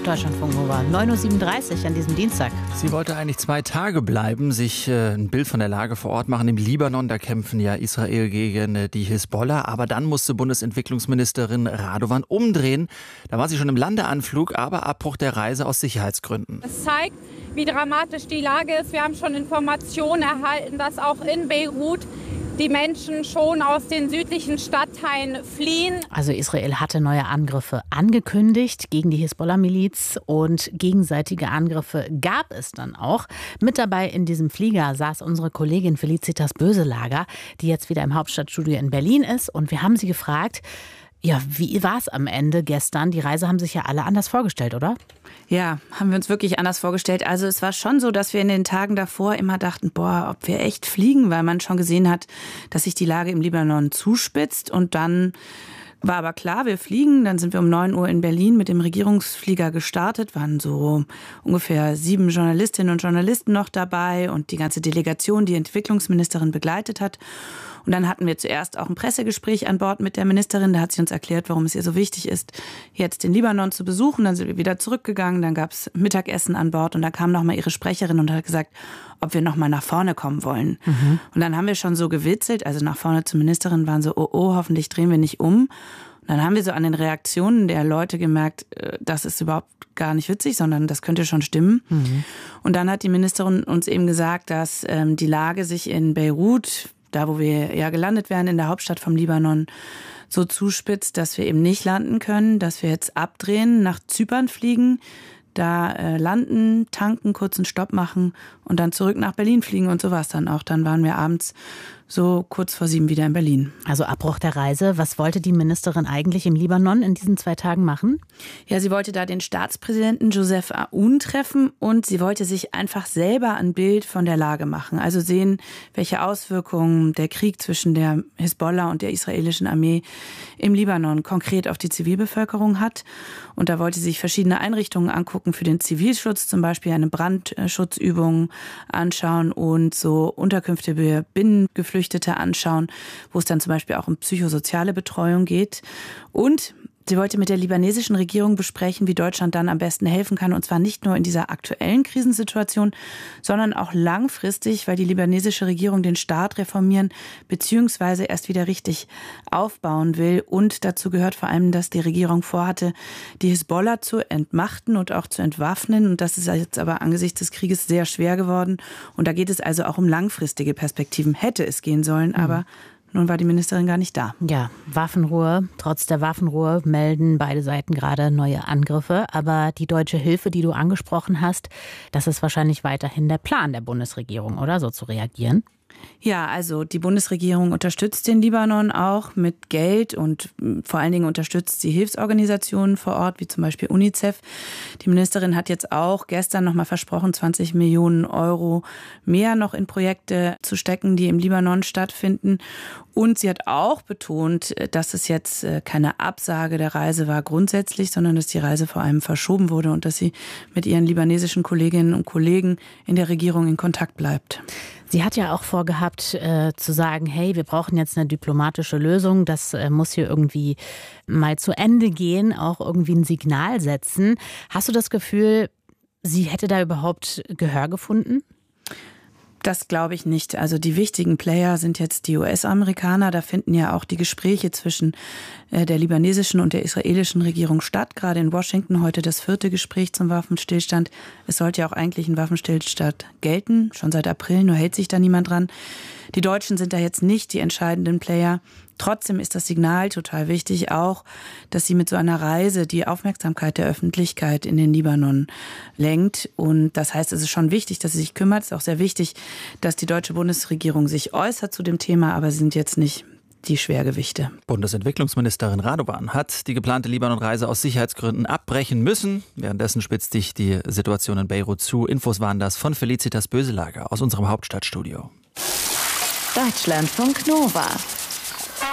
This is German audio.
Deutschlandfunk Nova, 9:37 Uhr an diesem Dienstag. Sie wollte eigentlich 2 Tage bleiben, sich ein Bild von der Lage vor Ort machen. Im Libanon, da kämpfen ja Israel gegen die Hisbollah. Aber dann musste Bundesentwicklungsministerin Radovan umdrehen. Da war sie schon im Landeanflug, aber Abbruch der Reise aus Sicherheitsgründen. Es zeigt, wie dramatisch die Lage ist. Wir haben schon Informationen erhalten, dass auch in Beirut die Menschen schon aus den südlichen Stadtteilen fliehen. Also Israel hatte neue Angriffe angekündigt gegen die Hisbollah-Miliz und gegenseitige Angriffe gab es dann auch. Mit dabei in diesem Flieger saß unsere Kollegin Felicitas Böselager, die jetzt wieder im Hauptstadtstudio in Berlin ist. Und wir haben sie gefragt, ja, wie war es am Ende gestern? Die Reise haben sich ja alle anders vorgestellt, oder? Ja, haben wir uns wirklich anders vorgestellt. Also es war schon so, dass wir in den Tagen davor immer dachten, ob wir echt fliegen, weil man schon gesehen hat, dass sich die Lage im Libanon zuspitzt. Und dann war aber klar, wir fliegen. Dann sind wir um 9 Uhr in Berlin mit dem Regierungsflieger gestartet. Waren so ungefähr 7 Journalistinnen und Journalisten noch dabei und die ganze Delegation, die Entwicklungsministerin begleitet hat. Und dann hatten wir zuerst auch ein Pressegespräch an Bord mit der Ministerin. Da hat sie uns erklärt, warum es ihr so wichtig ist, jetzt den Libanon zu besuchen. Dann sind wir wieder zurückgegangen. Dann gab es Mittagessen an Bord. Und da kam nochmal ihre Sprecherin und hat gesagt, ob wir nochmal nach vorne kommen wollen. Und dann haben wir schon so gewitzelt, also nach vorne zur Ministerin waren so, oh, hoffentlich drehen wir nicht um. Und dann haben wir so an den Reaktionen der Leute gemerkt, das ist überhaupt gar nicht witzig, sondern das könnte schon stimmen. Und dann hat die Ministerin uns eben gesagt, dass die Lage sich in Beirut, da wo wir ja gelandet wären, in der Hauptstadt vom Libanon, so zuspitzt, dass wir eben nicht landen können, dass wir jetzt abdrehen, nach Zypern fliegen, da landen, tanken, kurzen Stopp machen und dann zurück nach Berlin fliegen und so war es dann auch. Dann waren wir abends so kurz vor 7 wieder in Berlin. Also Abbruch der Reise. Was wollte die Ministerin eigentlich im Libanon in diesen 2 Tagen machen? Ja, sie wollte da den Staatspräsidenten Joseph Aoun treffen und sie wollte sich einfach selber ein Bild von der Lage machen. Also sehen, welche Auswirkungen der Krieg zwischen der Hisbollah und der israelischen Armee im Libanon konkret auf die Zivilbevölkerung hat. Und da wollte sie sich verschiedene Einrichtungen angucken für den Zivilschutz, zum Beispiel eine Brandschutzübung anschauen und so Unterkünfte für Binnengeflüchtete anschauen, wo es dann zum Beispiel auch um psychosoziale Betreuung geht. Und sie wollte mit der libanesischen Regierung besprechen, wie Deutschland dann am besten helfen kann. Und zwar nicht nur in dieser aktuellen Krisensituation, sondern auch langfristig, weil die libanesische Regierung den Staat reformieren bzw. erst wieder richtig aufbauen will. Und dazu gehört vor allem, dass die Regierung vorhatte, die Hisbollah zu entmachten und auch zu entwaffnen. Und das ist jetzt aber angesichts des Krieges sehr schwer geworden. Und da geht es also auch um langfristige Perspektiven. Hätte es gehen sollen, aber nun war die Ministerin gar nicht da. Ja, Waffenruhe. Trotz der Waffenruhe melden beide Seiten gerade neue Angriffe. Aber die deutsche Hilfe, die du angesprochen hast, das ist wahrscheinlich weiterhin der Plan der Bundesregierung, oder? So zu reagieren? Ja, also die Bundesregierung unterstützt den Libanon auch mit Geld und vor allen Dingen unterstützt sie Hilfsorganisationen vor Ort, wie zum Beispiel UNICEF. Die Ministerin hat jetzt auch gestern nochmal versprochen, 20 Millionen Euro mehr noch in Projekte zu stecken, die im Libanon stattfinden. Und sie hat auch betont, dass es jetzt keine Absage der Reise war grundsätzlich, sondern dass die Reise vor allem verschoben wurde und dass sie mit ihren libanesischen Kolleginnen und Kollegen in der Regierung in Kontakt bleibt. Sie hat ja auch vorgehabt zu sagen, hey, wir brauchen jetzt eine diplomatische Lösung. Das muss hier irgendwie mal zu Ende gehen, auch irgendwie ein Signal setzen. Hast du das Gefühl, sie hätte da überhaupt Gehör gefunden? Das glaube ich nicht. Also die wichtigen Player sind jetzt die US-Amerikaner. Da finden ja auch die Gespräche zwischen der libanesischen und der israelischen Regierung statt. Gerade in Washington heute das 4. Gespräch zum Waffenstillstand. Es sollte ja auch eigentlich ein Waffenstillstand gelten, schon seit April, nur hält sich da niemand dran. Die Deutschen sind da jetzt nicht die entscheidenden Player. Trotzdem ist das Signal total wichtig auch, dass sie mit so einer Reise die Aufmerksamkeit der Öffentlichkeit in den Libanon lenkt. Und das heißt, es ist schon wichtig, dass sie sich kümmert. Es ist auch sehr wichtig, dass die deutsche Bundesregierung sich äußert zu dem Thema, aber sie sind jetzt nicht die Schwergewichte. Bundesentwicklungsministerin Radovan hat die geplante Libanon-Reise aus Sicherheitsgründen abbrechen müssen. Währenddessen spitzt sich die Situation in Beirut zu. Infos waren das von Felicitas Böselager aus unserem Hauptstadtstudio. Deutschlandfunk Nova